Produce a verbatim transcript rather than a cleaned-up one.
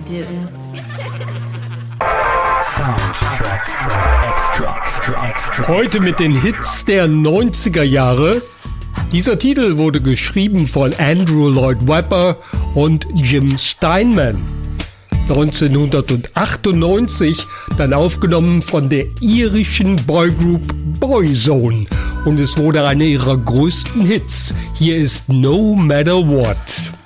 didn't. Heute mit den Hits der neunziger Jahre. Dieser Titel wurde geschrieben von Andrew Lloyd Webber und Jim Steinman. neunzehnhundertachtundneunzig dann aufgenommen von der irischen Boygroup Boyzone und es wurde einer ihrer größten Hits. Hier ist No Matter What.